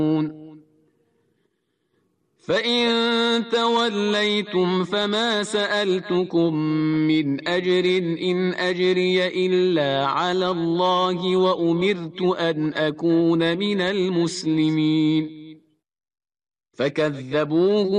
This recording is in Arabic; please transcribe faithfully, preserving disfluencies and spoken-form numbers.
فإن توليتم فما سألتكم من أجر إن أجري إلا على الله وأمرت أن أكون من المسلمين. فكذبوه